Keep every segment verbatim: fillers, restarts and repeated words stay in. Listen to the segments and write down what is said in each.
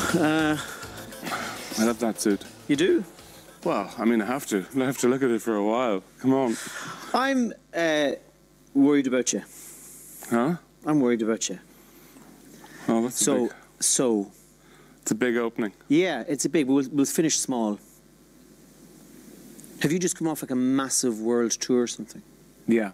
Uh, I love that suit. you do? Well, I mean, I have to. I have to look at it for a while. Come on. I'm uh, worried about you. Huh? I'm worried about you. Oh, that's So, a big... so, It's a big opening. yeah, it's a big. We'll, we'll finish small. Have you just come off like a massive world tour or something? Yeah.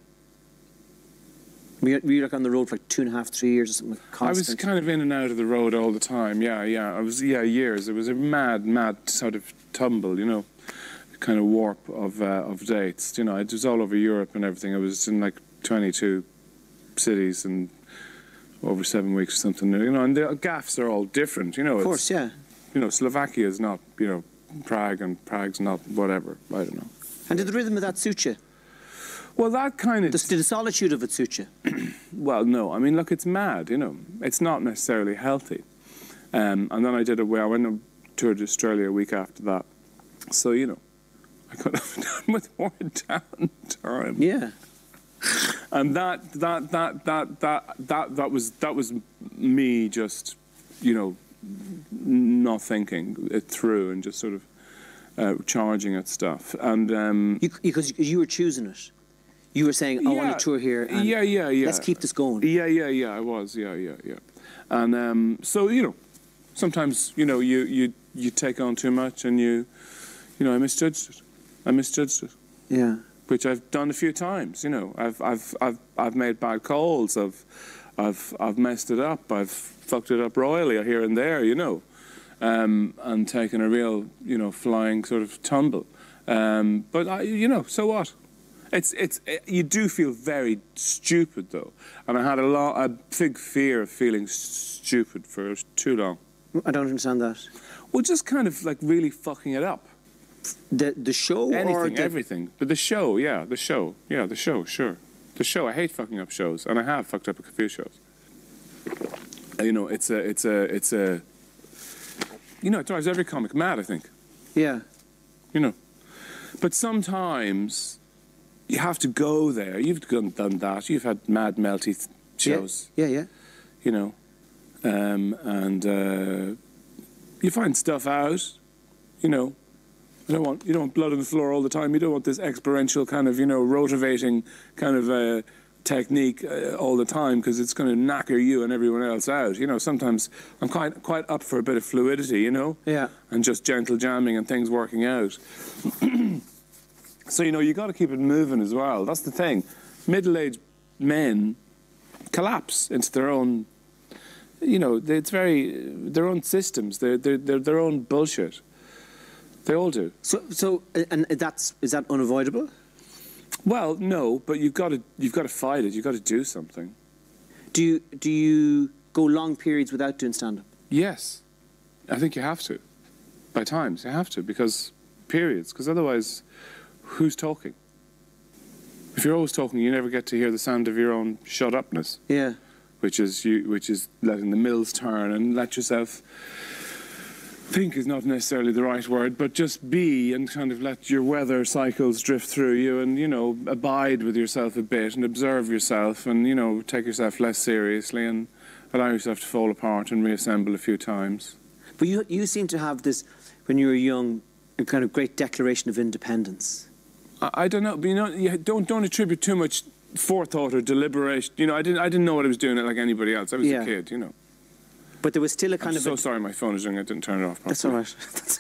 Were you, were you like on the road for like two and a half, three years or something? Like I was constant? kind of in and out of the road all the time. Yeah, yeah. I was, yeah, years. It was a mad, mad sort of tumble, you know, kind of warp of uh, of dates. You know, it was all over Europe and everything. I was in like twenty-two cities and over seven weeks or something. You know, and the gaffs are all different. You know, Of course, yeah. You know, Slovakia is not, you know, Prague, and Prague's not whatever. I don't know. And did the rhythm of that suit you? Well, that kind of... The, did the solitude of it suit you? Well, no. I mean, look, it's mad, you know. It's not necessarily healthy. Um, and then I did a... Well, I went and toured Australia a week after that. So, you know, I could have done with more downtime. Yeah. And that, that, that, that, that, that, that was, that was me just, you know, not thinking it through and just sort of uh, charging at stuff. And um, You, because you were choosing it. You were saying, I yeah, want to tour here. And yeah, yeah, yeah. let's keep this going. Yeah, yeah, yeah. I was. Yeah, yeah, yeah. And um, so you know, sometimes you know you you you take on too much, and you you know I misjudged it. I misjudged it. Yeah. Which I've done a few times. You know, I've I've I've I've made bad calls. I've I've I've messed it up. I've fucked it up royally here and there. You know, um, and taken a real you know flying sort of tumble. Um, but I, you know, so what? It's it's it, you do feel very stupid though, and I had a lot a big fear of feeling stupid for too long. I don't understand that. Well, just kind of like really fucking it up. The the show or Anything, the, everything. But the show, yeah, the show, yeah, the show, sure, the show. I hate fucking up shows, and I have fucked up a few shows. You know, it's a it's a it's a. You know, it drives every comic mad. I think. Yeah. You know, but sometimes. You have to go there. You've done, done that. You've had mad, melty th shows. Yeah, yeah. yeah. You know, um, and uh, you find stuff out. You know, you don't want you don't want blood on the floor all the time. You don't want this experiential kind of you know rotivating kind of uh, technique uh, all the time because it's going to knacker you and everyone else out. You know, sometimes I'm quite quite up for a bit of fluidity. You know, Yeah. and just gentle jamming and things working out. So, you know, you got to keep it moving as well. That's the thing. Middle-aged men collapse into their own, you know, it's very, their own systems, their, their, their, their own bullshit. They all do. So so and that's is that unavoidable? Well, no, but you've got to, you've got to fight it. You've got to do something. Do you do you go long periods without doing stand-up? Yes. I think you have to. By times, you have to, because periods, because otherwise... Who's talking? If you're always talking, you never get to hear the sound of your own shut-upness. Yeah. Which is you, which is letting the mills turn and let yourself think is not necessarily the right word, but just be and kind of let your weather cycles drift through you and you know abide with yourself a bit and observe yourself and you know take yourself less seriously and allow yourself to fall apart and reassemble a few times. But you you seem to have this when you were young a kind of great declaration of independence. I don't know, but you know, you don't don't attribute too much forethought or deliberation. You know, I didn't I didn't know what I was doing like anybody else. I was Yeah. a kid, you know. But there was still a kind I'm of so a, sorry, my phone is ringing. I didn't turn it off properly. That's all right. That's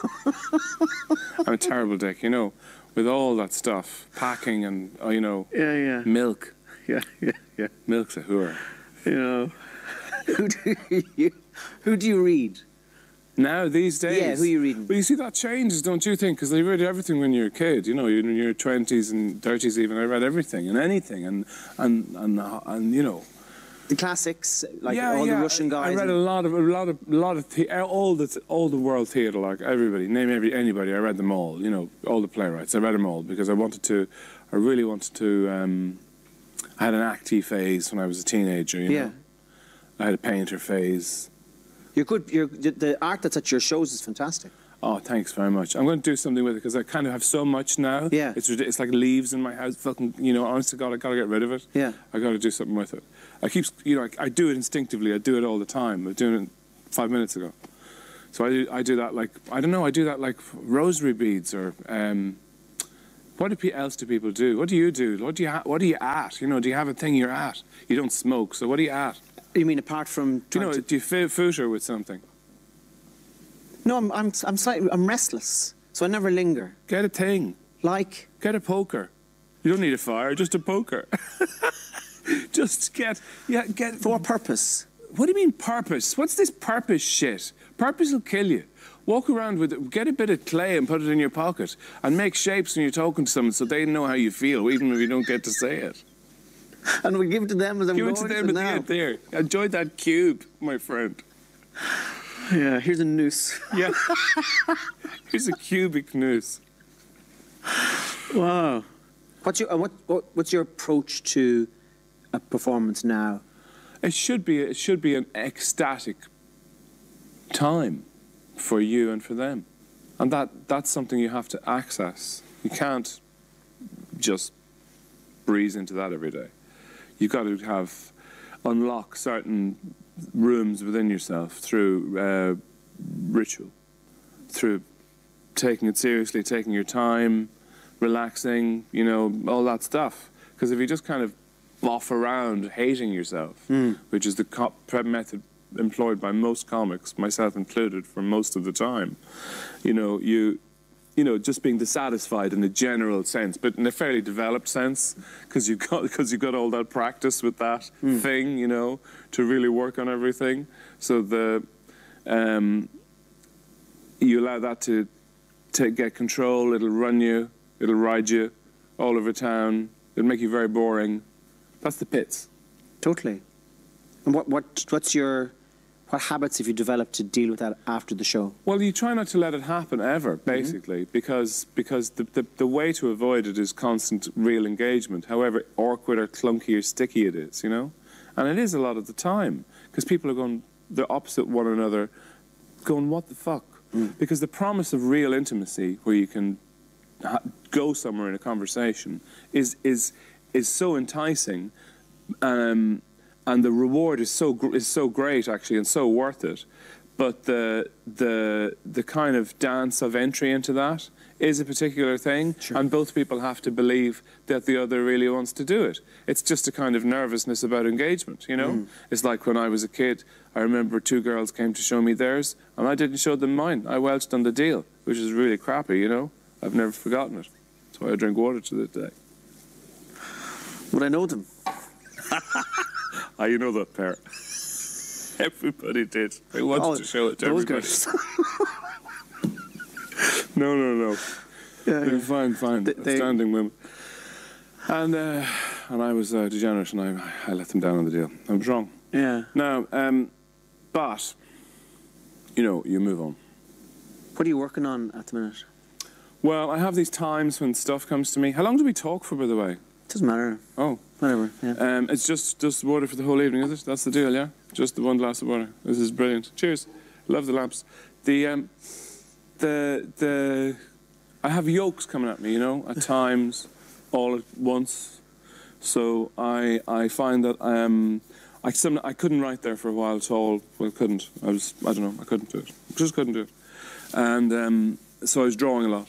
all I'm a terrible dick, you know, with all that stuff, packing and uh, you know, Yeah, yeah. milk. Yeah, yeah, yeah. Milk's a whore. You know. who do you who do you read? Now, these days... Yeah, who are you reading? Well, you see, that changes, don't you think? Because I read everything when you're a kid, you know, in your twenties and thirties even, I read everything and anything, and, and, and, uh, and you know... The classics, like yeah, all yeah. the Russian guys. I read and... a lot of, a lot of, a lot of, the, all the, all the world theatre, like everybody, name every, anybody, I read them all, you know, all the playwrights, I read them all, because I wanted to, I really wanted to, um, I had an acty phase when I was a teenager, you Yeah. know. I had a painter phase. You're good. You're, the art that's at your shows is fantastic. Oh, thanks very much. I'm going to do something with it because I kind of have so much now. Yeah. It's it's like leaves in my house. Fucking, you know, honest to God, I got to get rid of it. Yeah. I got to do something with it. I keep, you know, I, I do it instinctively. I do it all the time. I was doing it five minutes ago. So I do, I do that like, I don't know, I do that like rosary beads or, um, what do pe- else do people do? What do you do? What do you, ha- what are you at? You know, do you have a thing you're at? You don't smoke, so what are you at? You mean apart from... Do you know, trying to- do you feel footer with something? No, I'm, I'm, I'm, slightly, I'm restless, so I never linger. Get a thing. Like... Get a poker. You don't need a fire, just a poker. Just get, yeah, get... For what purpose? What do you mean purpose? What's this purpose shit? Purpose will kill you. Walk around with, get a bit of clay and put it in your pocket and make shapes when you're talking to someone so they know how you feel, even if you don't get to say it. And we give it to them as I'm Give it going to them at the now. end there. Enjoy that cube, my friend. Yeah, here's a noose. Yeah. Here's a cubic noose. Wow. What's your, uh, what, what, what's your approach to a performance now? It should be, it should be an ecstatic time for you and for them. And that, that's something you have to access. You can't just breeze into that every day. You've got to have, unlock certain rooms within yourself through uh, ritual, through taking it seriously, taking your time, relaxing, you know, all that stuff. Because if you just kind of boff around hating yourself, mm. which is the co- method employed by most comics, myself included, for most of the time, you know, you, you know, just being dissatisfied in a general sense, but in a fairly developed sense, because you've got because you've got all that practice with that mm. thing, you know, to really work on everything. So the um, you allow that to to get control. It'll run you. It'll ride you all over town. It'll make you very boring. That's the pits. Totally. And what what what's your what habits have you developed to deal with that after the show? Well, you try not to let it happen ever, basically, mm-hmm. because because the, the the way to avoid it is constant real engagement, however awkward or clunky or sticky it is, you know? And it is a lot of the time, because people are going, they're opposite one another, going, what the fuck? Mm. Because the promise of real intimacy, where you can ha- go somewhere in a conversation, is is is so enticing, um, and the reward is so gr- is so great actually, and so worth it. But the the the kind of dance of entry into that is a particular thing, sure. And both people have to believe that the other really wants to do it. It's just a kind of nervousness about engagement, you know? Mm. It's like when I was a kid, I remember two girls came to show me theirs, and I didn't show them mine. I welched on the deal, which is really crappy, you know? I've never forgotten it. That's why I drink water to this day. Would I know them? Ah, you know that pair. Everybody did. They wanted oh, to show it to those everybody. Guys. no, no, no. Yeah, They're yeah. fine, fine. They, they... Outstanding women. And uh, and I was uh, degenerate, and I, I let them down on the deal. I was wrong. Yeah. Now, um, but, you know, you move on. What are you working on at the minute? Well, I have these times when stuff comes to me. How long do we talk for, by the way? Doesn't matter. Oh. Whatever, yeah. Um, it's just, just water for the whole evening, is it? That's the deal, yeah? Just the one glass of water. This is brilliant. Cheers. Love the lamps. The, um, the, the... I have yolks coming at me, you know, at times, all at once. So I I find that um, I some I couldn't write there for a while at all. Well, couldn't. I was I don't know. I couldn't do it. Just couldn't do it. And um, so I was drawing a lot.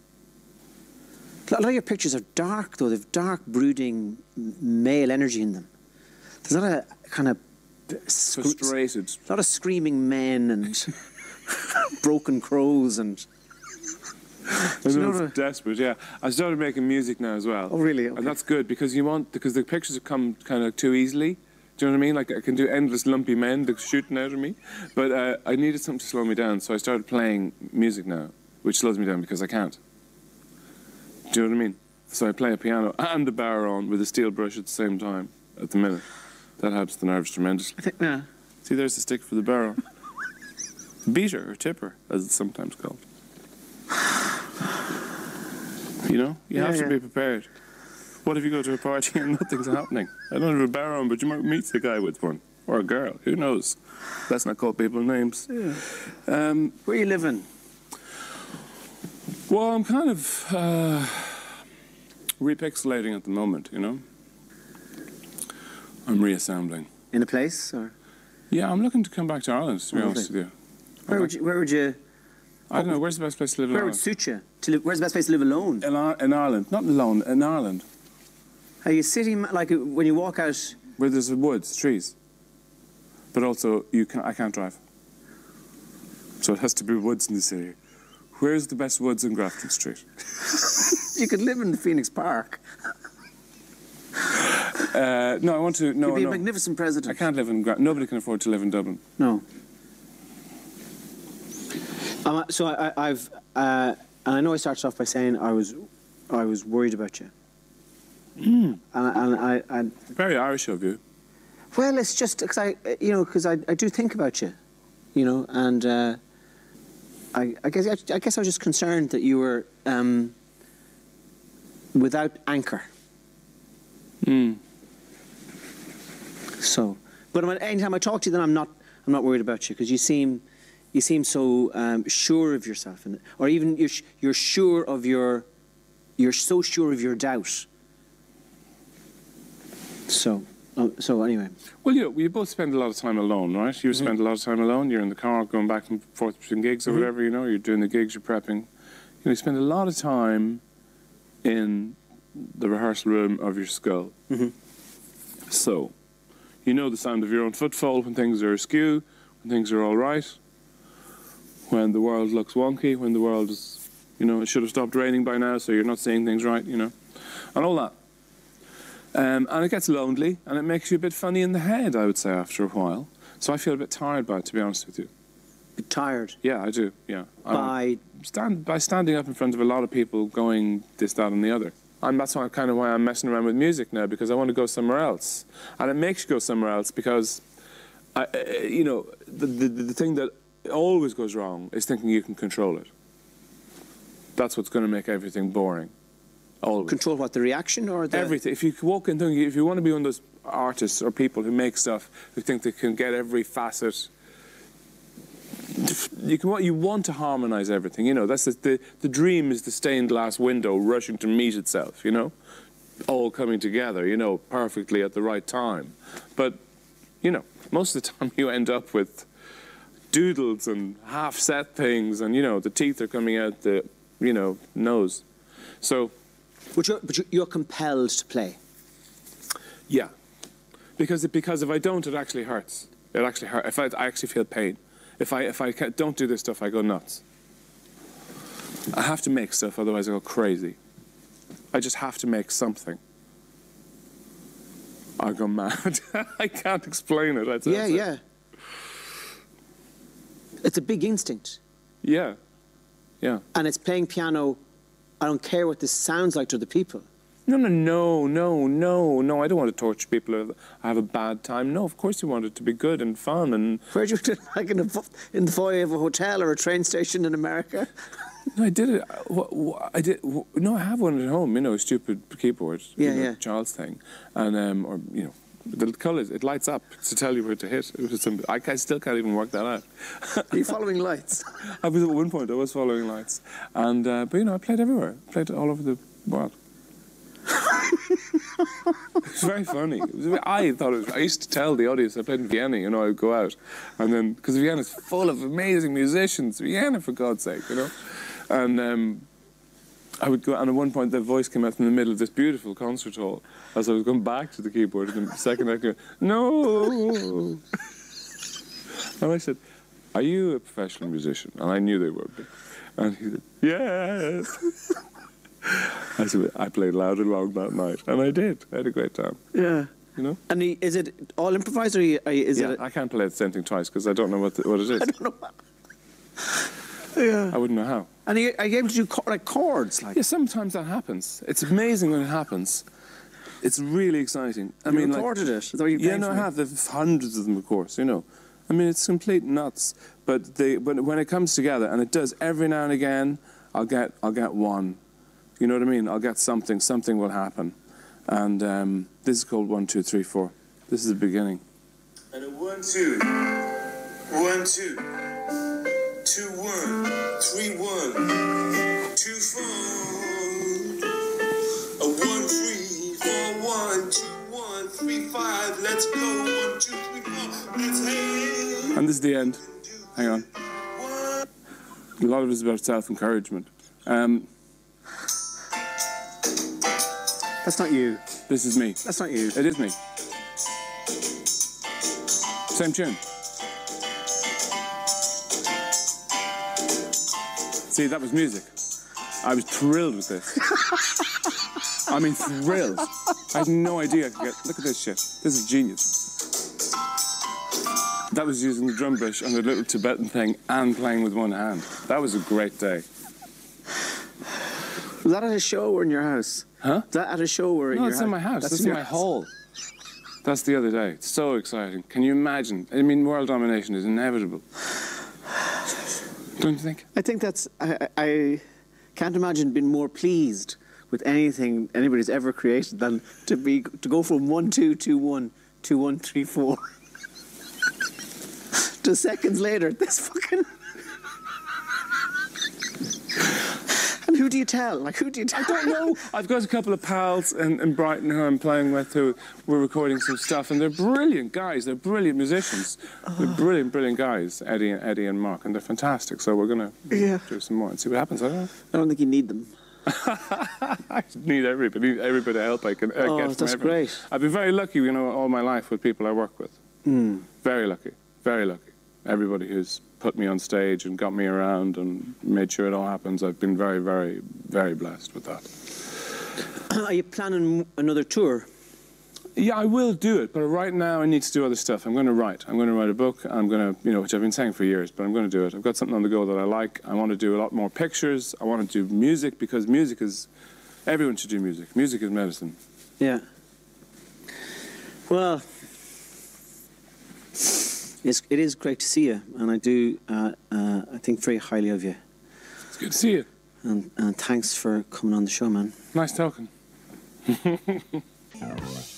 A lot of your pictures are dark, though. They've dark, brooding, male energy in them. There's not a kind of frustrated. A lot of screaming men and broken crows and. I know, it's desperate, yeah. I started making music now as well. Oh, really? Okay. And that's good because you want because the pictures have come kind of too easily. Do you know what I mean? Like I can do endless lumpy men that's shooting out of me, but uh, I needed something to slow me down, so I started playing music now, which slows me down because I can't. Do you know what I mean? So I play a piano and the baron with a steel brush at the same time at the minute. That helps the nerves tremendously. I think, yeah. See, there's the stick for the baron. Beater or tipper, as it's sometimes called. You know, you yeah, have to yeah. be prepared. What if you go to a party and nothing's happening? I don't have a baron, but you might meet the guy with one. Or a girl, who knows? Let's not call people names. Yeah. Um, Where are you living? Well, I'm kind of uh, repixelating at the moment, you know? I'm reassembling. In a place, or? Yeah, I'm looking to come back to Ireland, to be Oh, honest really? with Where would you? Where would you? I don't know. Where's the best place to live in Where Ireland? would suit you? To live, where's the best place to live alone? In, Ar- in Ireland, not alone. In Ireland, Are you sitting like when you walk out? where there's woods, trees, but also you can I can't drive, so it has to be woods in the city. Where's the best woods in Grafton Street? You could live in Phoenix Park. Uh, no, I want to. No, You'd be no. a magnificent president. I can't live in. Gra- Nobody can afford to live in Dublin. No. Um, so I, I, I've, uh, and I know I started off by saying I was, I was worried about you. Mm. And, and I, I, Very Irish of you. well, it's just because I, you know, because I, I do think about you, you know, and uh, I, I guess, I guess I was just concerned that you were um, without anchor. Mm. So, but when- anytime I talk to you, then I'm not, I'm not worried about you because you seem, you seem so um, sure of yourself, and or even you're, you're sure of your, you're so sure of your doubt. So, uh, so anyway. Well, you you both spend a lot of time alone, right? You Mm-hmm. spend a lot of time alone. You're in the car going back and forth between gigs or Mm-hmm. whatever. You know, you're doing the gigs, you're prepping. You know, you spend a lot of time in the rehearsal room of your skull. Mm-hmm. So, you know the sound of your own footfall when things are askew, when things are all right, when the world looks wonky, when the world is, you know, it should have stopped raining by now, so you're not seeing things right, you know, and all that. Um, and it gets lonely, and it makes you a bit funny in the head, I would say, after a while. So I feel a bit tired by it, to be honest with you. Bit tired Yeah, I do, yeah. I by stand by standing up in front of a lot of people going this, that, and the other. And that's why, kind of why I'm messing around with music now, because I want to go somewhere else. And it makes you go somewhere else because, I, uh, you know, the, the, the thing that always goes wrong is thinking you can control it. That's what's going to make everything boring. Always. control what, the reaction or the Everything. If you walk in, thinking, if you want to be one of those artists or people who make stuff who think they can get every facet, you can. You want to harmonise everything. You know, that's the, the the dream is the stained glass window rushing to meet itself. You know, all coming together. You know, perfectly at the right time. But you know, most of the time you end up with doodles and half-set things, and you know, the teeth are coming out the you know nose. So. But you're, but you're- you're compelled to play. Yeah, because it, because if I don't, it actually hurts. It actually hurts. If I, I actually feel pain. If I if I can't, don't do this stuff, I go nuts. I have to make stuff, otherwise I go crazy. I just have to make something. I go mad. I can't explain it. That's Yeah, that's it. yeah. It's a big instinct, yeah, yeah. and it's playing piano. I don't care what this sounds like to the people. No, no, no, no, no, no. I don't want to torture people. Or I have a bad time. No, of course you want it to be good and fun and. Where'd you do it? Like in, a, fo- in the foyer of a hotel or a train station in America? No, I did it. Wh- wh- I did. wh- No, I have one at home. You know, a stupid keyboard. Yeah, you know, yeah. Child's thing, and um, or you know, the colours. It lights up to tell you where to hit. It was some, I can, still can't even work that out. Are you following lights? I was at one point. I was following lights, and uh, but you know, I played everywhere. I played all over the world. It was very funny. It was, I thought it was. I used to tell the audience I played in Vienna. You know, I would go out, and then because Vienna's full of amazing musicians. Vienna, for God's sake, you know, and. Um, I would go, and at one point the voice came out from the middle of this beautiful concert hall as I was going back to the keyboard, and the second I go, no. And I said, "Are you a professional musician?" And I knew they would be. And he said, "Yes." I said, "I played loud and long that night," and I did. I had a great time. Yeah. You know? And he, is it all improvised, or you- are you- is Yeah, it? A, I can't play the same thing twice because I don't know what the, what it is. I don't know. Yeah. I wouldn't know how. And are you, are you able to do chor- like chords? Like Yeah, sometimes that happens. It's amazing when it happens. It's really exciting. I you mean, like, recorded it? Is that what you yeah, paid no, for I it? have. There's hundreds of them, of course. You know, I mean, it's complete nuts. But they, when when it comes together, and it does every now and again, I'll get I'll get one. You know what I mean? I'll get something. Something will happen, and um, this is called one, two, three, four. This is the beginning. And a one, two, one, two, two, one, three, one, two, four, a one, three, four, one, two, one, three, five. Let's go. One, two, three, four. Let's hey. And this is the end. Hang on. A lot of it is about self-encouragement. Um, That's not you. this is me. That's not you. It is me. Same tune. See, that was music. I was thrilled with this. I mean, thrilled. I had no idea I could get... Look at this shit. This is genius. That was using the drum bush on the little Tibetan thing and playing with one hand. That was a great day. Was that at a show or in your house? Huh? Was that at a show or in No, your it's house? in my house. That's This in is your my house. hall. That's the other day. It's so exciting. Can you imagine? I mean, world domination is inevitable. Don't you think? I think that's... I, I- I can't imagine being more pleased with anything anybody's ever created than to be to go from one two two one to one three four to seconds later. This fucking... And who do you tell? Like, who do you tell? I don't know. I've got a couple of pals in, in Brighton who I'm playing with who we're recording some stuff, and they're brilliant guys. They're brilliant musicians. They're brilliant, brilliant guys, Eddie, Eddie and Mark, and they're fantastic. So we're going to Yeah. do some more and see what happens. I don't know. I don't think you need them. I need everybody, everybody help I can uh, Oh, get from that's everyone. great. I've been very lucky, you know, all my life with people I work with. Mm. Very lucky, very lucky. Everybody who's put me on stage and got me around and made sure it all happens, I've been very, very, very blessed with that. Are you planning another tour? Yeah, I will do it, but right now I need to do other stuff. I'm going to write. I'm going to write a book. I'm going to, you know, which I've been saying for years, but I'm going to do it. I've got something on the go that I like. I want to do a lot more pictures. I want to do music because music is, everyone should do music. Music is medicine. Yeah. Well, it's, it is great to see you, and I do, uh, uh, I think very highly of you. It's good to see you. And, and thanks for coming on the show, man. Nice talking.